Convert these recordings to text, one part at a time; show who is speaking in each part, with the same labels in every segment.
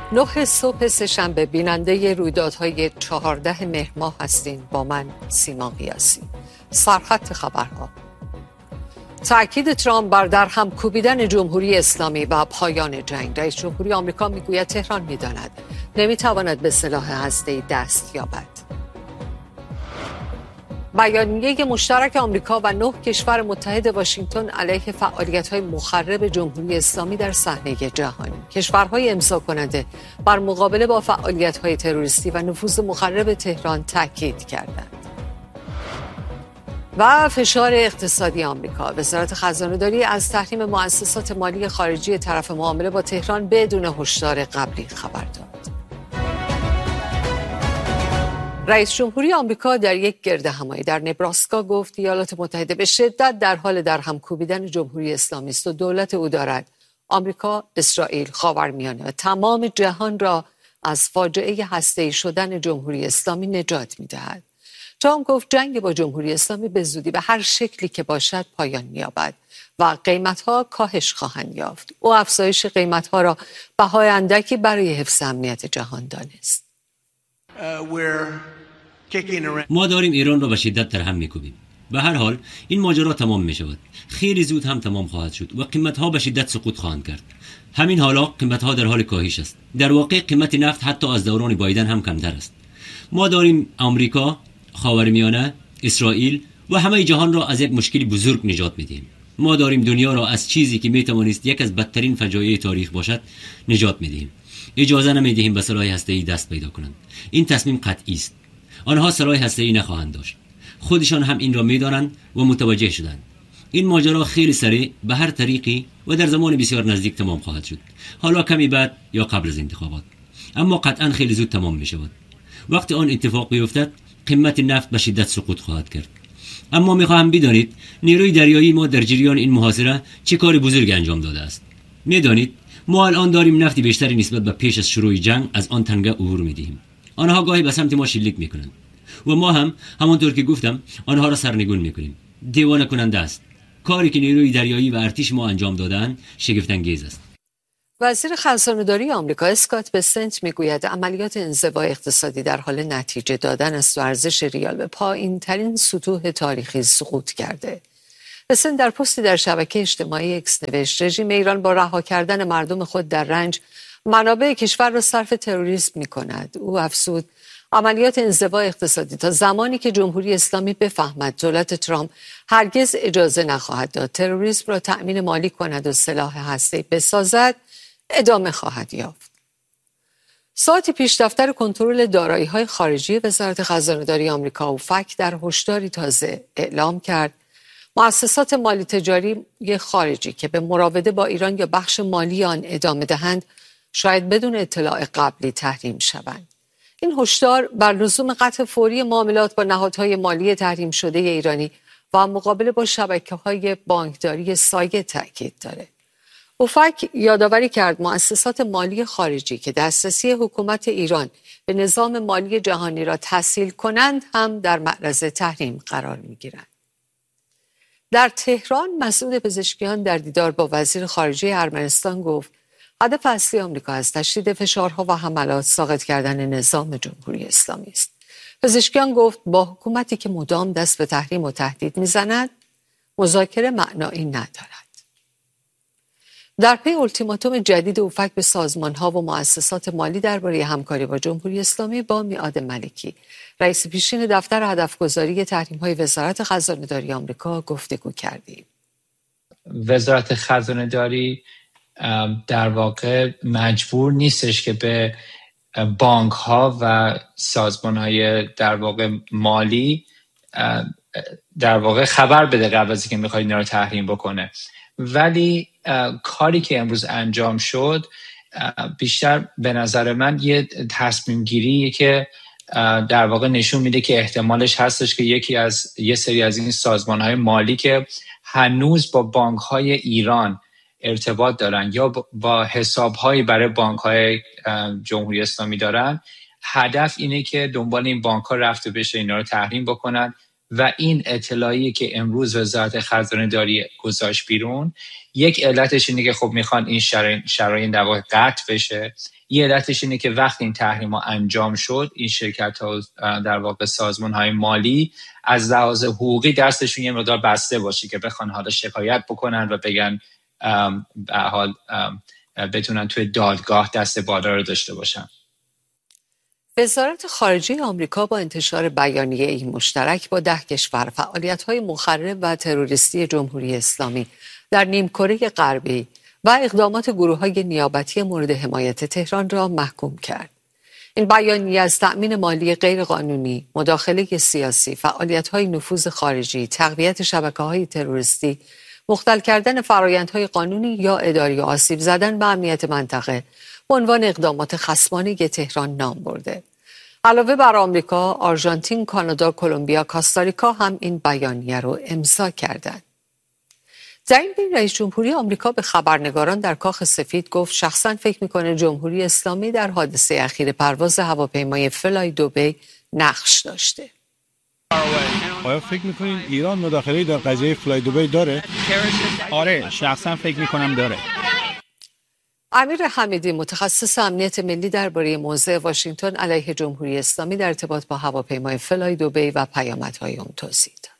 Speaker 1: 9 صبح سه‌شنبه بیننده رویدادهای 14 مهر ماه هستین با من سیما قیاسی. سرخط خبرها: تأکید ترامپ بر درهم کوبیدن جمهوری اسلامی و پایان جنگ. رئیس جمهوری آمریکا میگوید تهران میداند نمیتواند به سلاح هسته‌ای دست یابد. بیانیه مشترک آمریکا و 9 کشور متحد واشنگتن علیه فعالیت‌های مخرب جمهوری اسلامی در صحنه جهانی. کشورهای امضا کننده بر مقابله با فعالیت‌های تروریستی و نفوذ مخرب تهران تاکید کردند. و فشار اقتصادی آمریکا. وزارت خزانه‌داری از تحریم مؤسسات مالی خارجی طرف معامله با تهران بدون هشدار قبلی خبر داد. رئیس جمهوری آمریکا در یک گردهمایی در نبراسکا گفت ایالات متحده به شدت در حال درهم کوبیدن جمهوری اسلامی است و دولت او دارد آمریکا، اسرائیل، خاورمیانه و تمام جهان را از فاجعه هسته‌ای شدن جمهوری اسلامی نجات می‌دهد. ترامپ گفت جنگ با جمهوری اسلامی به زودی به هر شکلی که باشد پایان می‌یابد و قیمت‌ها کاهش خواهند یافت. او افزایش قیمت‌ها را بهای اندکی برای حفظ امنیت جهان دانست.
Speaker 2: ما داریم ایران را به شدت درهم می‌کوبیم. به هر حال این ماجرا تمام می‌شود. خیلی زود هم تمام خواهد شد و قیمت‌ها به شدت سقوط خواهند کرد. همین حالا قیمت‌ها در حال کاهش است. در واقع قیمت نفت حتی از دوران بایدن هم کمتر است. ما داریم آمریکا، خاورمیانه، اسرائیل و همه جهان را از یک مشکل بزرگ نجات می‌دهیم. ما داریم دنیا را از چیزی که می‌توانست یک از بدترین فجایع تاریخ باشد نجات می‌دهیم. اجازه نمی‌دهیم به سلاح هسته‌ای دست پیدا کنند. این تصمیم قطعی است. آنها سلاح هسته‌ای نخواهند داشت. خودشان هم این را می‌دانند و متوجه شدند. این ماجرا خیلی سریع به هر طریقی و در زمان بسیار نزدیک تمام خواهد شد. حالا کمی بعد یا قبل از انتخابات. اما قطعاً خیلی زود تمام می‌شود. وقتی آن اتفاق بیفتد قیمت نفت به شدت سقوط خواهد کرد. اما می‌خواهم بدانید نیروی دریایی ما در جریان این محاصره چه کار بزرگی انجام داده است. می‌دانید ما الان داریم نفت بیشتری نسبت به پیش از شروع جنگ از آن تنگه عبور می‌دهیم. آنها گاهی به سمت ما شلیک می‌کنند و ما هم همانطور که گفتم آنها را سرنگون می‌کنیم. دیوانه کننده است. کاری که نیروی دریایی و ارتش ما انجام دادند شگفت انگیز است.
Speaker 1: وزیر خزانه‌داری آمریکا اسکات بسنت میگوید عملیات انزوای اقتصادی در حال نتیجه دادن است و ارزش ریال به پایین‌ترین سطوح تاریخی سقوط کرده. بسنت در پستی در شبکه اجتماعی اکس نوشت رژیم ایران با رها کردن مردم خود در رنج منابع کشور را صرف تروریسم می‌کند. او افزود عملیات انزوای اقتصادی تا زمانی که جمهوری اسلامی بفهمد دولت ترامپ هرگز اجازه نخواهد داد تروریسم را تأمین مالی کند و سلاح هسته‌ای بسازد ادامه خواهد یافت. ساعتی پیش دفتر کنترل دارایی‌های خارجی وزارت خزانه‌داری آمریکا اوفک در هشداری تازه اعلام کرد مؤسسات مالی تجاری خارجی که به مراوده با ایران یا بخش مالی آن ادامه دهند شاید بدون اطلاع قبلی تحریم شوند. این هشدار بر لزوم قطع فوری معاملات با نهادهای مالی تحریم شده ایرانی و مقابله با شبکه‌های بانکداری سایه تاکید دارد. اوفک یادآوری کرد مؤسسات مالی خارجی که دسترسی حکومت ایران به نظام مالی جهانی را تسهیل کنند هم در معرض تحریم قرار می‌گیرند. در تهران مسئول پزشکیان در دیدار با وزیر خارجه ارمنستان گفت هدف اصلی آمریکا از تشدید فشارها و حملات ساقط کردن نظام جمهوری اسلامی است. پزشکیان گفت با حکومتی که مدام دست به تحریم و تهدید می‌زند مذاکره معنایی ندارد. در پی التیماتوم جدید اوفک به سازمان‌ها و مؤسسات مالی درباره همکاری با جمهوری اسلامی با میعاد ملکی، رئیس پیشین دفتر هدفگذاری تحریم‌های وزارت خزانه‌داری آمریکا گفتگو کردیم.
Speaker 3: وزارت خزانه‌داری در واقع مجبور نیستش که به بانک‌ها و سازمان‌های در واقع مالی در واقع خبر بده قبل از اینکه می‌خواد اینا رو تحریم بکنه. ولی کاری که امروز انجام شد بیشتر به نظر من یه تصمیم گیریه که در واقع نشون میده که احتمالش هستش که یه سری از این سازمان‌های مالی که هنوز با بانک‌های ایران ارتباط دارن یا با حساب‌هایی برای بانک‌های جمهوری اسلامی دارن، هدف اینه که دنبال این بانک‌ها رفته بشه اینا رو تحریم بکنن و این اطلاعی که امروز وزارت خزانه داری گذاشت بیرون، یک علتش اینه که خب میخوان این شرایط در واقع قطع بشه. یه علتش اینه که وقتی این تحریم ها انجام شد، این شرکت ها در واقع سازمان های مالی از لحاظ حقوقی دستشون یه مقدار بسته باشه که بخوان حالا شکایت بکنن و بگن به حال بتونن توی دادگاه دست بالا رو داشته باشن.
Speaker 1: وزارت خارجه آمریکا با انتشار بیانیه‌ای مشترک با 10 کشور فعالیت‌های مخرب و تروریستی جمهوری اسلامی در نیمکره غربی و اقدامات گروه‌های نیابتی مورد حمایت تهران را محکوم کرد. این بیانیه از تأمین مالی غیرقانونی، مداخله سیاسی، فعالیت‌های نفوذ خارجی، تقویت شبکه‌های تروریستی، مختل کردن فرآیندهای قانونی یا اداری و آسیب زدن به امنیت منطقه به عنوان اقدامات خصمانه تهران نام برده. علاوه بر آمریکا، آرژانتین، کانادا، کلمبیا، کاستاریکا هم این بیانیه رو امضا کردند. در این بین رئیس جمهوری آمریکا به خبرنگاران در کاخ سفید گفت شخصاً فکر می‌کنه جمهوری اسلامی در حادثه اخیر پرواز هواپیمای فلای دوبی نقش داشته.
Speaker 4: آیا فکر می‌کنید ایران مداخله‌ای در قضیه فلای دوبی داره؟
Speaker 5: آره، شخصاً فکر می‌کنم داره.
Speaker 1: امیر حمیدی متخصص امنیت ملی درباره موضع واشنگتن علیه جمهوری اسلامی در ارتباط با هواپیمای فلای دوبی و پیامدهای آن توضیح داد.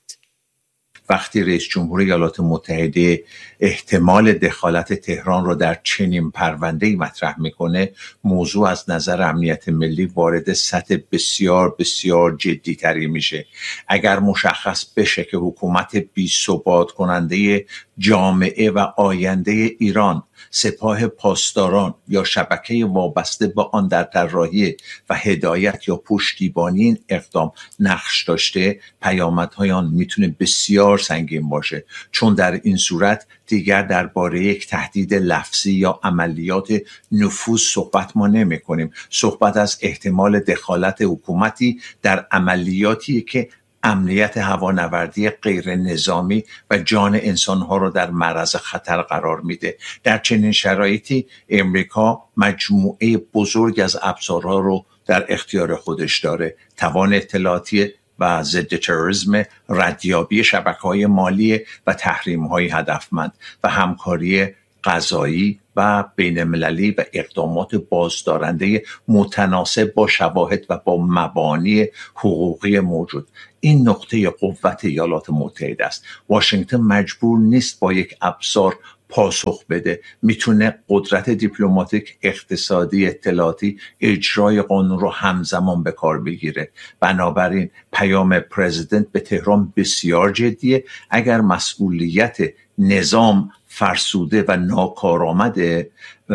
Speaker 6: وقتی رئیس جمهور ایالات متحده احتمال دخالت تهران را در چنین پرونده‌ای مطرح میکنه، موضوع از نظر امنیت ملی وارد سطح بسیار بسیار جدی‌تری میشه. اگر مشخص بشه که حکومت بی‌ثبات کننده جامعه و آینده ایران، سپاه پاسداران یا شبکه وابسته با آن در طراحی و هدایت یا پشتیبانی این اقدام نقش داشته، پیامدهای آن میتونه بسیار سنگین باشه، چون در این صورت دیگر درباره یک تهدید لفظی یا عملیات نفوذ صحبت ما نمی کنیم. صحبت از احتمال دخالت حکومتی در عملیاتی که امنیت هوانوردی غیر نظامی و جان انسانها را در معرض خطر قرار میده. در چنین شرایطی امریکا مجموعه بزرگ از ابزارها رو در اختیار خودش داره: توان اطلاعاتی و ضد تروریسم، ردیابی شبکه‌های مالی و تحریم‌های هدفمند و همکاری قضایی و بین‌المللی و اقدامات بازدارنده متناسب با شواهد و با مبانی حقوقی موجود. این نقطه قوت ایالات متحده است. واشنگتن مجبور نیست با یک ابزار پاسخ بده، میتونه قدرت دیپلماتیک، اقتصادی، اطلاعاتی، اجرای قانون رو همزمان به کار بگیره. بنابراین پیام پرزیدنت به تهران بسیار جدیه. اگر مسئولیت نظام فرسوده و ناکارآمده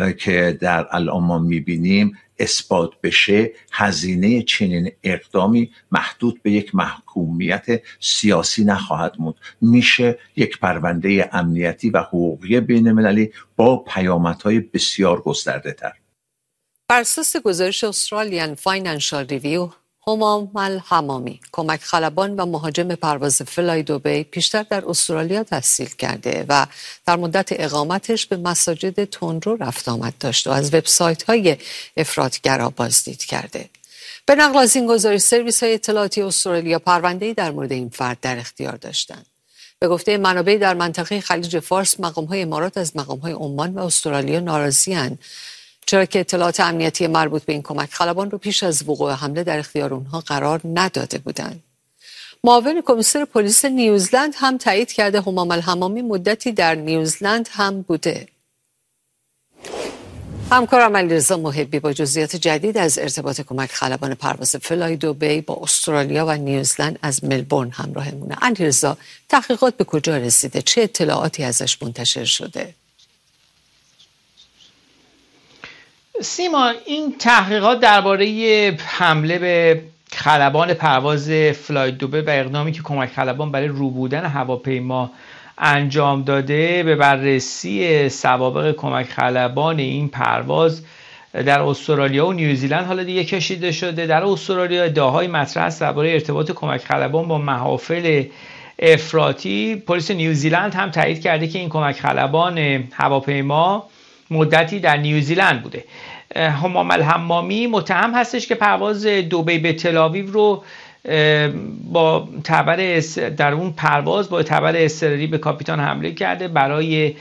Speaker 6: که در الان ما میبینیم اثبات بشه، هزینه چنین اقدامی محدود به یک محکومیت سیاسی نخواهد موند. میشه یک پرونده امنیتی و حقوقی بین‌المللی با پیامدهای بسیار گسترده تر.
Speaker 1: بر اساس گزارش استرالیان فاینانشال ریویو، همام الحمامی، کمک خلبان و مهاجم پرواز فلای دوبی، پیشتر در استرالیا تحصیل کرده و در مدت اقامتش به مساجد تندرو رفت آمد داشت و از وبسایت‌های افراطگرا بازدید کرده. به نقل از این گزارش، سرویس‌های اطلاعاتی استرالیا پرونده‌ای در مورد این فرد در اختیار داشتند. به گفته منابع در منطقه خلیج فارس، مقام‌های امارات از مقام‌های عمان و استرالیا ناراضی‌اند، چرا که اطلاعات امنیتی مربوط به این کمک خلبان رو پیش از وقوع حمله در اختیار اونها قرار نداده بودند. معاون کمیسر پلیس نیوزلند هم تایید کرده همام الحمامی مدتی در نیوزلند هم بوده. همکارم علیرضا محبی با جزئیات جدید از ارتباط کمک خلبان پرواز فلای دوبی با استرالیا و نیوزلند از ملبورن همراهمونه. علیرضا، تحقیقات به کجا رسیده؟ چه اطلاعاتی ازش منتشر شده؟
Speaker 5: سیما، این تحقیقات درباره حمله به خلبان پرواز فلای دوبی و اقدامی که کمک خلبان برای رو بودن هواپیما انجام داده به بررسی سوابق کمک خلبان این پرواز در استرالیا و نیوزیلند حالا دیگه کشیده شده. در استرالیا ادعاهای مطرح است درباره ارتباط کمک خلبان با محافل افراطی. پلیس نیوزیلند هم تایید کرده که این کمک خلبان هواپیما مدتی در نیوزیلند بوده. همام الحمامی متهم هستش که پرواز دوبی به تل‌آویو رو با در اون پرواز با تبر اضطراری به کاپیتان حمله کرده، برای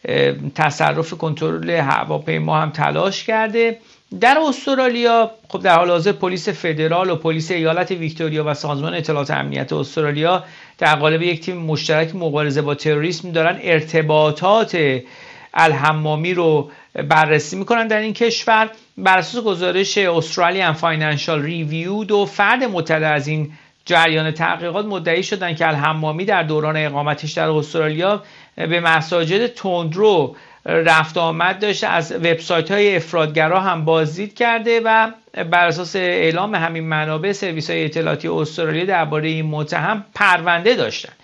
Speaker 5: تصرف کنترل هواپیما هم تلاش کرده. در استرالیا خب در حال حاضر پلیس فدرال و پلیس ایالت ویکتوریا و سازمان اطلاعات امنیت استرالیا در قالب یک تیم مشترک مبارزه با تروریسم دارن ارتباطات الحمامی رو بررسی میکنن در این کشور. بر اساس گزارش استرالیان فاینانشال ریویو، 2 فرد مطلع از این جریان تحقیقات مدعی شدند که الحمامی در دوران اقامتش در استرالیا به مساجد تندرو رفت آمد داشته، از وبسایت‌های افراطگرا هم بازدید کرده و بر اساس اعلام همین منابع سرویس‌های اطلاعاتی استرالیا درباره این متهم پرونده داشتند.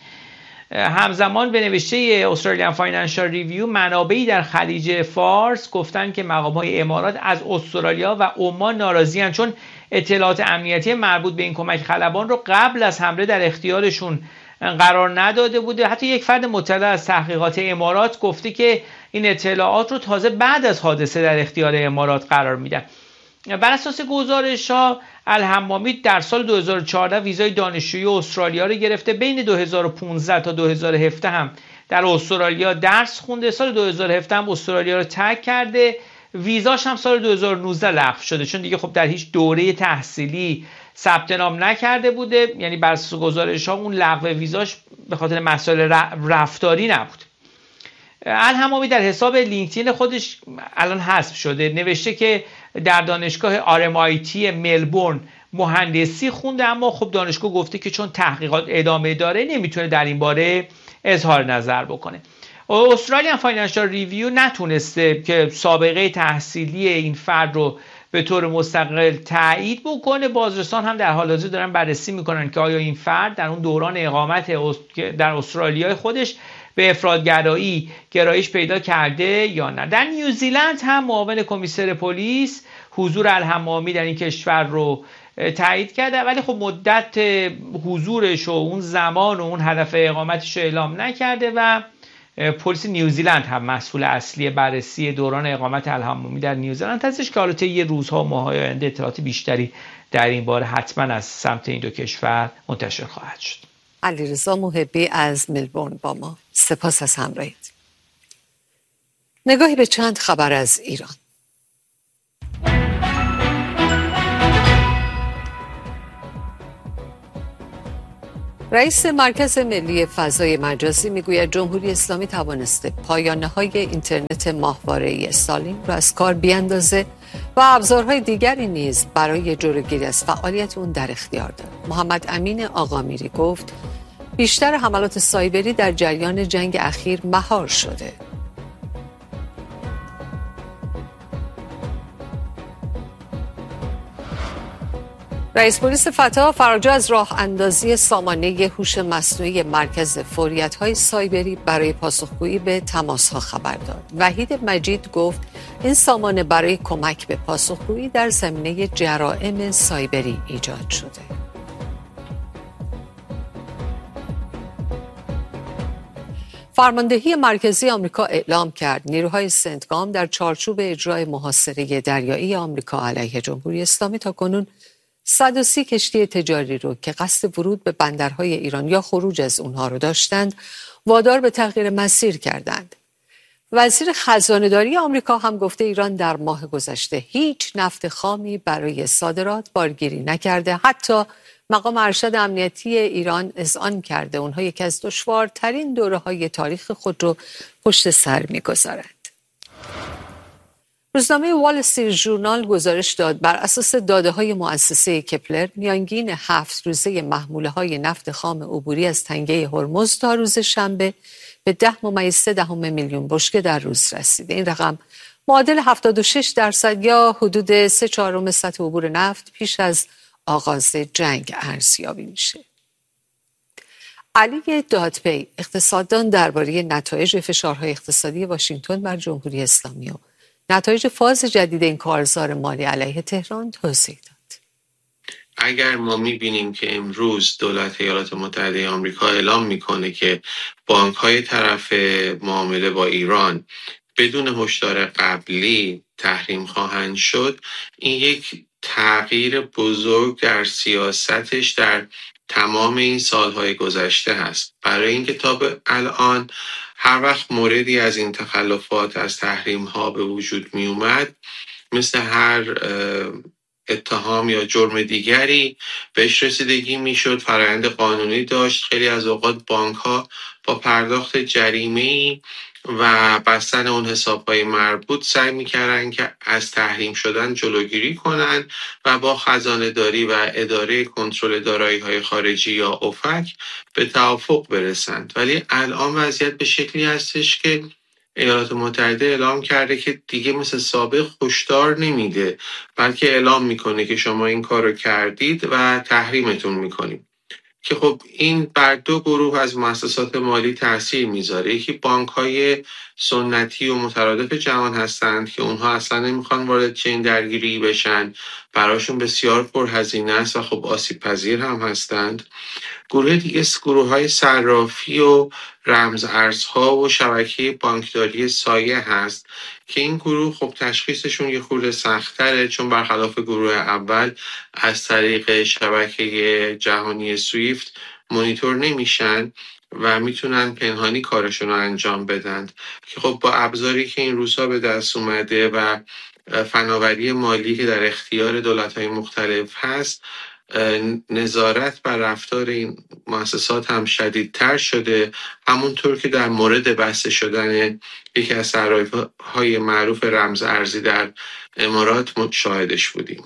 Speaker 5: همزمان به نوشته استرالیان فاینانشال ریویو، منابعی در خلیج فارس گفتند که مقام‌های امارات از استرالیا و عمان ناراضی‌اند، چون اطلاعات امنیتی مربوط به این کمک خلبان رو قبل از حمله در اختیارشون قرار نداده بوده. حتی یک فرد مطلع از تحقیقات امارات گفته که این اطلاعات رو تازه بعد از حادثه در اختیار امارات قرار میدن. بر اساس گزارش‌ها الحمامی در سال 2014 ویزای دانشجویی استرالیا رو گرفته، بین 2015 تا 2017 هم در استرالیا درس خونده، سال 2017 هم استرالیا رو ترک کرده، ویزاش هم سال 2019 لغو شده، چون دیگه خب در هیچ دوره تحصیلی ثبت نام نکرده بوده. یعنی بر اساس گزارش‌ها اون لغو ویزاش به خاطر مسائل رفتاری نبود. الحمامی در حساب لینکدین خودش الان حذف شده، نوشته که در دانشگاه RMIT ملبورن مهندسی خونده، اما خب دانشگاه گفته که چون تحقیقات ادامه داره نمیتونه در این باره اظهار نظر بکنه. استرالیان فاینانشال ریویو نتونسته که سابقه تحصیلی این فرد رو به طور مستقل تایید بکنه. بازرسان هم در حال حاضر دارن بررسی میکنن که آیا این فرد در اون دوران اقامت در استرالیا خودش به افراطگرایی گرایش پیدا کرده یا نه. در نیوزیلند هم معاون کمیسر پلیس حضور الحمامی در این کشور رو تایید کرده، ولی خب مدت حضورش و اون زمان و اون هدف اقامتش رو اعلام نکرده و پلیس نیوزیلند هم مسئول اصلی بررسی دوران اقامت الحمامی در نیوزیلند هستش که حالا طی روزها و ماه‌های آینده اطلاعات بیشتری در این باره حتما از سمت این 2 کشور منتشر خواهد شد.
Speaker 1: علیرضا محبی از ملبورن با ما، سپاس از همراهیت. نگاهی به چند خبر از ایران. رئیس مرکز ملی فضای مجازی میگوید جمهوری اسلامی توانسته پایانه‌های اینترنت ماهواره‌ای استالین را از کار بیاندازه و ابزارهای دیگری نیز برای جلوگیری از فعالیت اون در اختیار دارد. محمد امین آقامیری گفت بیشتر حملات سایبری در جریان جنگ اخیر مهار شده. رئیس پلیس فتح فرجا از راه اندازی سامانه هوش مصنوعی مرکز فوریت‌های سایبری برای پاسخگویی به تماس‌ها خبر داد. وحید مجید گفت این سامانه برای کمک به پاسخگویی در زمینه جرائم سایبری ایجاد شده. فرماندهی مرکزی آمریکا اعلام کرد نیروهای سنتگام در چارچوب اجرای محاصره دریایی آمریکا علیه جمهوری اسلامی تاکنون 130 کشتی تجاری رو که قصد ورود به بندرهای ایران یا خروج از اونها رو داشتند وادار به تغییر مسیر کردند. وزیر خزانه‌داری آمریکا هم گفته ایران در ماه گذشته هیچ نفت خامی برای صادرات بارگیری نکرده. حتی مقام ارشد امنیتی ایران اذعان کرده اونها یکی از دشوارترین دوره‌های تاریخ خود رو پشت سر می‌گذارند. روزنامه وال استریت ژورنال گزارش داد بر اساس داده‌های مؤسسه کپلر میانگین 7 روزه محموله‌های نفت خام عبوری از تنگه هرمز تا روز شنبه به 10.3 میلیون بشکه در روز رسیده. این رقم معادل 76% یا حدود 3/4 سطح عبور نفت پیش از آغاز جنگ ارزیابی میشه. علی دادپی اقتصاددان درباره نتایج فشارهای اقتصادی واشنگتن بر جمهوری اسلامی و نتایج فاز جدید این کارزار مالی علیه تهران توضیح داد.
Speaker 7: اگر ما میبینیم که امروز دولت ایالات متحده آمریکا اعلام میکنه که بانک‌های طرف معامله با ایران بدون هشدار قبلی تحریم خواهند شد، این یک تغییر بزرگ در سیاستش در تمام این سالهای گذشته هست. برای اینکه تا به الان هر وقت موردی از این تخلفات از تحریم ها به وجود می اومد، مثل هر اتهام یا جرم دیگری بهش رسیدگی میشد، فرآیند قانونی داشت. خیلی از اوقات بانک ها با پرداخت جریمه‌ای و بستن اون حساب‌های مربوط سعی می‌کردن که از تحریم شدن جلوگیری کنن و با خزانه داری و اداره کنترل دارایی‌های خارجی یا اوفک به توافق برسند. ولی الان وضعیت به شکلی هستش که ایالات متحده اعلام کرده که دیگه مثل سابق هشدار نمیده، بلکه اعلام میکنه که شما این کارو کردید و تحریمتون میکنیم، که خب این بر دو گروه از مؤسسات مالی تاثیر میذاره. یکی بانک‌های سنتی و مترادف جهان هستند که اونها اصلا نمیخوان وارد چنین درگیری بشن، براشون بسیار پرهزینه است و خب آسیب پذیر هم هستند. گروه دیگه گروه‌های صرافی و رمز ارزها و شبکه بانکداری سایه هست که این گروه خب تشخیصشون یه خورده سخت‌تره، چون برخلاف گروه اول از طریق شبکه جهانی سویفت مانیتور نمیشن و میتونن پنهانی کارشون رو انجام بدن، که خب با ابزاری که این روزها به دست اومده و فناوری مالی که در اختیار دولت‌های مختلف هست، نظارت بر رفتار این مؤسسات هم شدیدتر شده، همونطور که در مورد بسته شدن یکی از صرافی‌های معروف رمز ارزی در امارات شاهدش بودیم.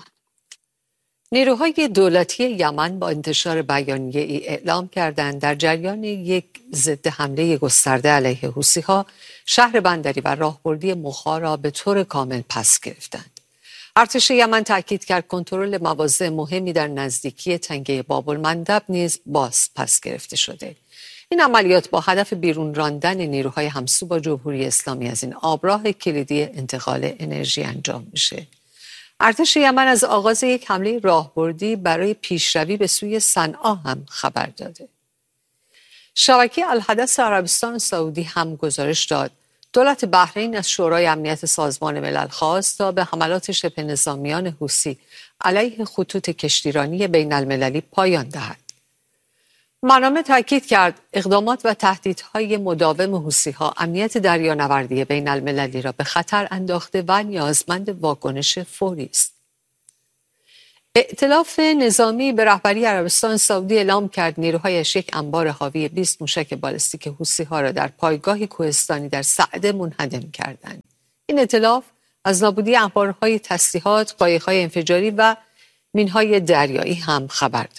Speaker 1: نیروهای دولتی یمن با انتشار بیانیه ای اعلام کردند در جریان یک ضد حمله گسترده علیه حوثی‌ها شهر بندری و راهبردی مخا را به طور کامل پس گرفتند. ارتش یمن تاکید کرد کنترل مواضع مهمی در نزدیکی تنگه باب المندب نیز باز پس گرفته شده. این عملیات با هدف بیرون راندن نیروهای همسو با جمهوری اسلامی از این آبراه کلیدی انتقال انرژی انجام میشه. ارتش یمن از آغاز یک حمله راهبردی برای پیشروی به سوی صنعا هم خبر داده. شبکه الحدث عربستان سعودی هم گزارش داد دولت بحرین از شورای امنیت سازمان ملل خواست تا به حملات شبه نظامیان حوثی علیه خطوط کشتیرانی بین المللی پایان دهد. منامه تاکید کرد اقدامات و تهدیدهای مداوم حوثی‌ها امنیت دریانوردی بین المللی را به خطر انداخته و نیازمند واکنش فوری است. ائتلاف نظامی به رهبری عربستان سعودی اعلام کرد نیروهایش یک انبار حاوی 20 موشک بالستیک حوثی‌ها را در پایگاهی کوهستانی در سعده منهدم کردند. این ائتلاف از نابودی انبارهای تسلیحات، قایق‌های انفجاری و مین‌های دریایی هم خبر داد.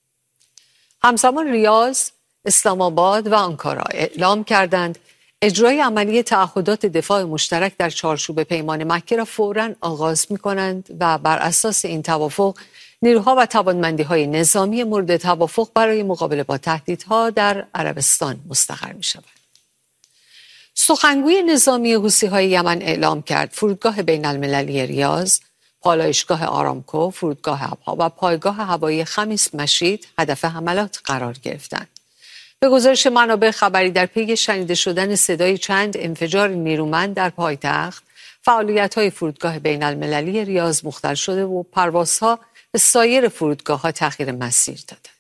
Speaker 1: همزمان ریاض، اسلام آباد و آنکارا اعلام کردند اجرای عملی تعهدات دفاع مشترک در چارچوب پیمان مکه را فوراً آغاز می‌کنند و بر اساس این توافق نیروها و توانمندی‌های نظامی مورد توافق برای مقابله با تهدیدها در عربستان مستقر می‌شوند. سخنگوی نظامی حوثی‌های یمن اعلام کرد فرودگاه بین‌المللی ریاض، پالایشگاه آرامکو، فرودگاه ابها و پایگاه هوایی خمیس مشید هدف حملات قرار گرفتند. به گزارش منابع خبری در پی شنیده شدن صدای چند انفجار نیرومند در پایتخت، فعالیت‌های فرودگاه بین‌المللی ریاض مختل شده و پروازها به سایر فرودگاه‌ها تغییر مسیر دادند.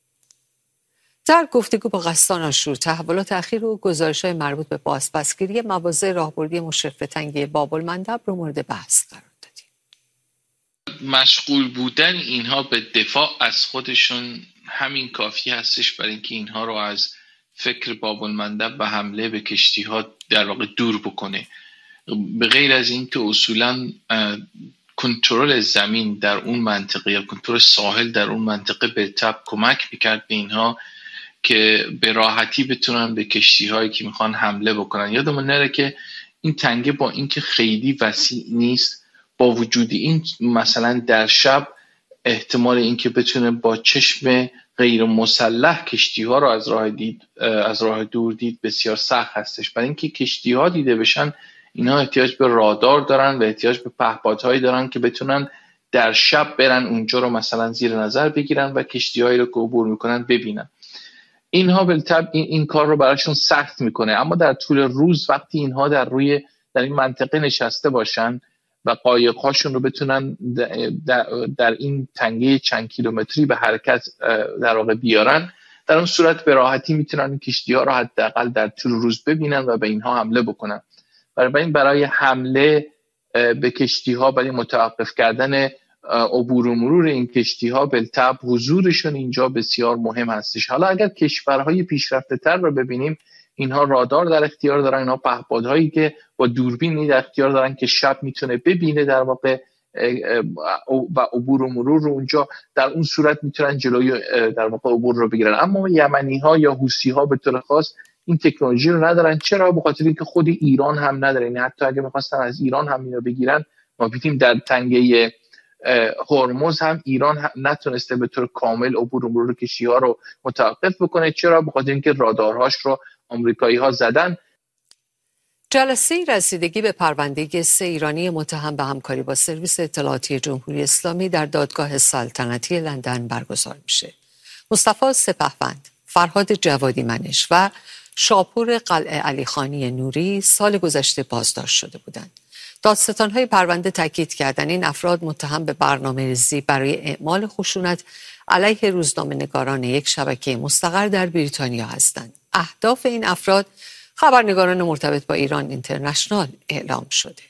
Speaker 1: در گفتگو با قصدان آشور تحولات اخیر و گزارش‌های مربوط به بازپسگیری مواضع راهبردی مشرف به تنگه باب المندب رو مورد بحث قرار دادیم.
Speaker 8: مشغول بودن اینها به دفاع از خودشون همین کافی هستش برای اینکه اینها رو از فکر باب المندب و حمله به کشتی‌ها در واقع دور بکنه. به غیر از این که اصولاً کنترل زمین در اون منطقه یا کنترل ساحل در اون منطقه به تبع کمک میکرد به اینها که به راحتی بتونن به کشتی‌هایی که میخوان حمله بکنن. یادمون نره که این تنگه با اینکه خیلی وسیع نیست، با وجود این مثلا در شب احتمال اینکه بتونه با چشم غیر مسلح کشتی‌ها رو از راه دور دید بسیار سخت هستش. برای اینکه کشتی‌ها دیده بشن اینها احتیاج به رادار دارن و احتیاج به پهپادهایی دارن که بتونن در شب برن اونجا رو مثلا زیر نظر بگیرن و کشتی‌هایی رو که عبور میکنن ببینن. اینها بالطبع این کار رو براشون سخت میکنه، اما در طول روز وقتی اینها در این منطقه نشسته باشن و و قایق‌هاشون رو بتونن در این تنگه چند کیلومتری به حرکت در واقع بیارن، در اون صورت به راحتی میتونن کشتی‌ها رو حداقل در طول روز ببینن و به اینها حمله بکنن. برای حمله به کشتی‌ها، برای متوقف کردن عبور و مرور این کشتی‌ها بالطبع حضورشون اینجا بسیار مهم هستش. حالا اگر کشورهای پیشرفته‌تر رو ببینیم، اینها رادار در اختیار دارن، اینها پهپادهایی که با دوربینی در اختیار دارن که شب میتونه ببینه در واقع و عبور و مرور رو اونجا، در اون صورت میتونن جلوی در واقع عبور رو بگیرن. اما یمنی‌ها یا حوثی‌ها به طور خاص این تکنولوژی رو ندارن. چرا؟ به خاطر اینکه خود ایران هم نداره. یعنی حتی اگه می‌خواستن از ایران هم اینو بگیرن، ما دیدیم در تنگه هرمز هم ایران هم نتونسته به طور کامل عبور و مرور کشتی‌ها رو متوقف بکنه. چرا؟ به خاطر اینکه رادارهاش رو آمریکایی‌ها زدن.
Speaker 1: جلسه رسیدگی به پرونده 3 ایرانی متهم به همکاری با سرویس اطلاعاتی جمهوری اسلامی در دادگاه سلطنتی لندن برگزار میشه. مصطفی سپهبند، فرهاد جوادی منش و شاپور قلعه علیخانی نوری سال گذشته بازداشت شده بودند. دادستان‌های پرونده تاکید کردند این افراد متهم به برنامه‌ریزی برای اعمال خشونت علیه روزنامه‌نگاران یک شبکه مستقر در بریتانیا هستند. اهداف این افراد خبرنگاران مرتبط با ایران اینترنشنال اعلام شده.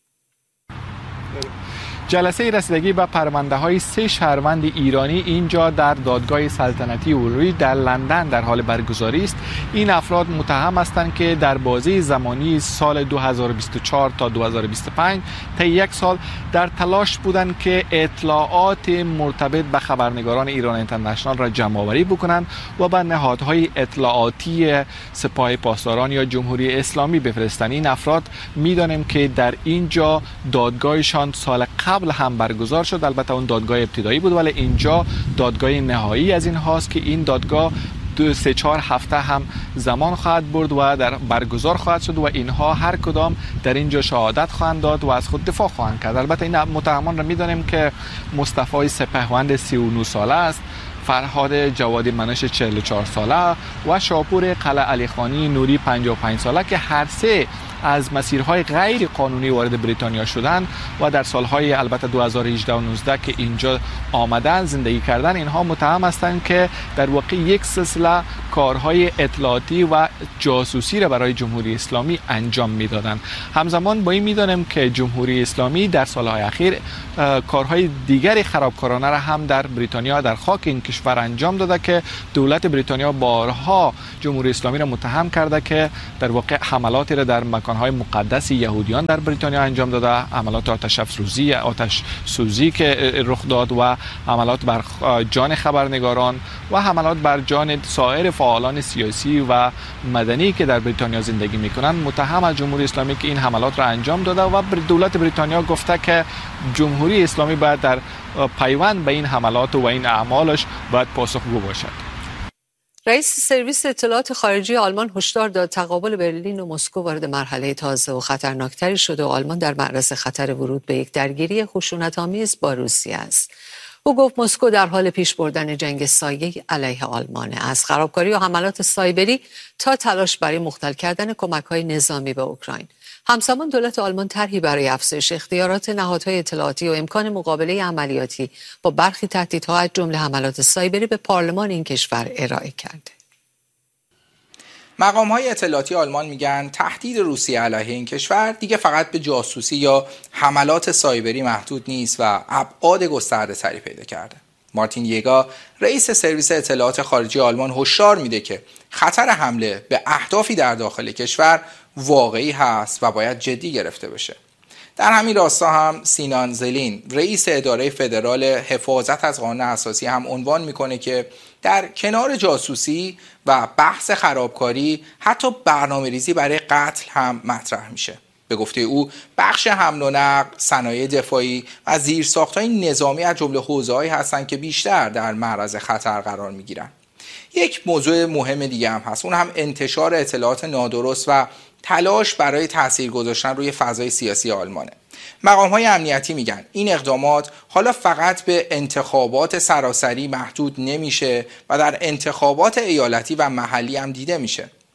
Speaker 9: جلسه رسیدگی به پرونده‌های 3 شهروند ایرانی اینجا در دادگاه سلطنتی اوروی در لندن در حال برگزاری است. این افراد متهم هستند که در بازه زمانی سال 2024 تا 2025 تا 1 سال در تلاش بودند که اطلاعات مرتبط به خبرنگاران ایران اینترنشنال را جمع آوری بکنند و به نهادهای اطلاعاتی سپاه پاسداران یا جمهوری اسلامی بفرستند. این افراد می‌دانیم که در اینجا دادگاهشان سال قبل هم برگزار شد. البته اون دادگاه ابتدایی بود، ولی اینجا دادگاه نهایی از این هاست که این دادگاه 2-3-4 هفته هم زمان خواهد برد و در برگزار خواهد شد و اینها هر کدام در اینجا شهادت خواهند داد و از خود دفاع خواهند کرد. البته این متهمان را می‌دانیم که مصطفی سپهبند 39 ساله است، فرهاد جوادی منش 44 ساله و شاپور قلعه علیخانی نوری 55 ساله که هر سه از مسیرهای غیر قانونی وارد بریتانیا شدند و در سالهای البته 2018 و 19 که اینجا آمدن زندگی کردن، اینها متهم هستند که در واقع یک سلسله کارهای اطلاعاتی و جاسوسی را برای جمهوری اسلامی انجام میدادند. همزمان با این میدانیم که جمهوری اسلامی در سالهای اخیر کارهای دیگری خرابکارانه را هم در بریتانیا در خاک این کشور انجام داده که دولت بریتانیا بارها جمهوری اسلامی را متهم کرده که در واقع حملاتی را در مکانهای مقدس یهودیان در بریتانیا انجام داده، حملات آتش سوزی که رخ داد و حملات بر جان خبرنگاران و حملات بر جان سایر فعالان سیاسی و مدنی که در بریتانیا زندگی میکنند. متهم از جمهوری اسلامی که این حملات را انجام داده و دولت بریتانیا گفته که جمهوری اسلامی باید در پیوند به این حملات و این اعمالش باید پاسخگو باشد.
Speaker 1: رئیس سرویس اطلاعات خارجی آلمان هشدار داد تقابل برلین و مسکو وارد مرحله تازه و خطرناکتری شده و آلمان در معرض خطر ورود به یک درگیری خشونت‌آمیز با روسیه است. او گفت مسکو در حال پیش بردن جنگ سایه‌ای علیه آلمان، از خرابکاری و حملات سایبری تا تلاش برای مختل کردن کمک‌های نظامی به اوکراین. همزمان دولت آلمان طرحی برای افزایش اختیارات نهادهای اطلاعاتی و امکان مقابله عملیاتی با برخی تهدیدها از جمله حملات سایبری به پارلمان این کشور ارائه کرده.
Speaker 10: مقام‌های اطلاعاتی آلمان میگن تهدید روسیه علیه این کشور دیگه فقط به جاسوسی یا حملات سایبری محدود نیست و ابعاد گسترده‌تری پیدا کرده. مارتین یگا رئیس سرویس اطلاعات خارجی آلمان هشدار میده که خطر حمله به اهدافی در داخل کشور واقعی هست و باید جدی گرفته بشه. در همین راستا هم سینان زلین رئیس اداره فدرال حفاظت از قانون اساسی هم عنوان میکنه که در کنار جاسوسی و بحث خرابکاری حتی برنامه‌ریزی برای قتل هم مطرح میشه. به گفته او بخش حمل و نقل، صنایع دفاعی و زیرساخت‌های نظامی از جمله حوزه‌هایی هستند که بیشتر در معرض خطر قرار میگیرن. یک موضوع مهم دیگه هم هست، اون هم انتشار اطلاعات نادرست و تلاش برای تاثیر گذاشتن روی فضای سیاسی آلمانه. مقام‌های امنیتی میگن این اقدامات حالا فقط به انتخابات سراسری محدود نمیشه و در انتخابات ایالتی و محلی هم دیده میشه.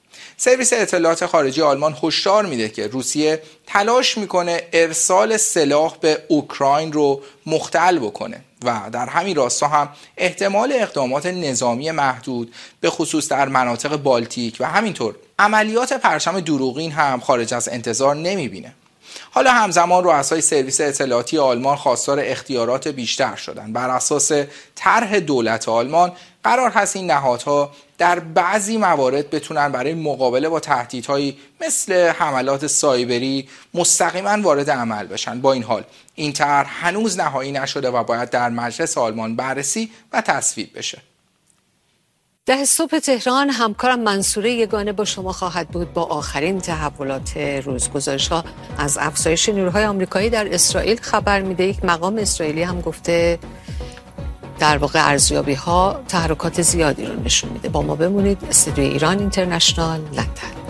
Speaker 10: سرویس اطلاعات خارجی آلمان هشدار میده که روسیه تلاش میکنه ارسال سلاح به اوکراین رو مختل بکنه و در همین راستا هم احتمال اقدامات نظامی محدود به خصوص در مناطق بالتیک و همینطور عملیات پرچم دروغین هم خارج از انتظار نمیبینه. حالا همزمان رؤسای سرویس اطلاعاتی آلمان خواستار اختیارات بیشتر شدن. بر اساس طرح دولت آلمان قرار هست این نهادها در بعضی موارد بتونن برای مقابله با تهدیدهایی مثل حملات سایبری مستقیما وارد عمل بشن. با این حال این طرح هنوز نهایی نشده و باید در مجلس آلمان بررسی و تصویب بشه.
Speaker 1: 10 صبح تهران همکارم منصوره یگانه با شما خواهد بود با آخرین تحولات روز. گزارش‌ها از افزایش نیروهای آمریکایی در اسرائیل خبر میده. یک مقام اسرائیلی هم گفته در واقع ارزیابی‌ها تحرکات زیادی رو نشون میده. با ما بمونید. استودیو ایران اینترنشنال، لندن.